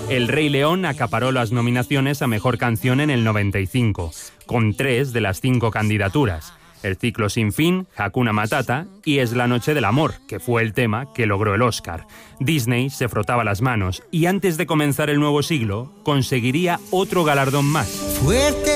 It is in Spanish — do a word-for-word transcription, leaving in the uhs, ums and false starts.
El Rey León acaparó las nominaciones a Mejor Canción en el noventa y cinco, con tres de las cinco candidaturas. El Ciclo sin fin, Hakuna Matata y Es la noche del amor, que fue el tema que logró el Oscar. Disney se frotaba las manos y antes de comenzar el nuevo siglo conseguiría otro galardón más. Fuerte.